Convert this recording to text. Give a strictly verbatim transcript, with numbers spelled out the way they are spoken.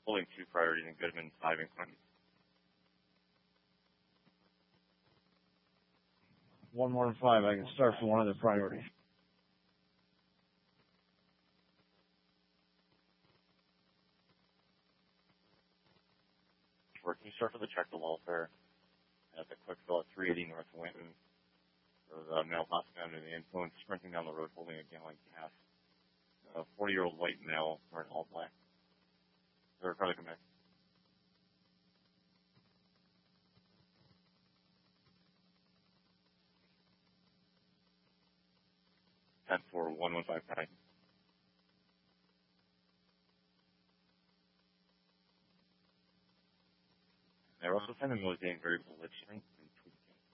holding two priorities in Goodman, five in Clinton. One more than five. I can start for one of the priorities. Can you start for the check the welfare at the quick fill at three eighty North Winton for the male passing under the influence, sprinting down the road holding a gallon of gas. A forty-year-old white male wearing all black. They're probably come back. ten four one one five nine. They're also finding those getting very belligerent